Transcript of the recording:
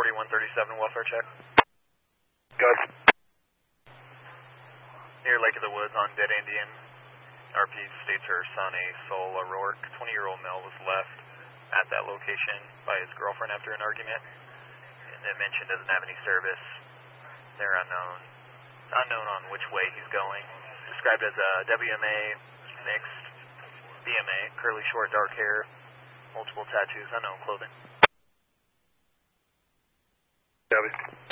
4137 welfare check. Good. Near Lake of the Woods on Dead Indian. RP states her son, a Sol O'Rourke, 20-year-old male, was left at that location by his girlfriend after an argument. And it mentioned doesn't have any service. They're unknown. Unknown on which way he's going. Described as a WMA mixed BMA, curly short dark hair, multiple tattoos, unknown clothing. Copy.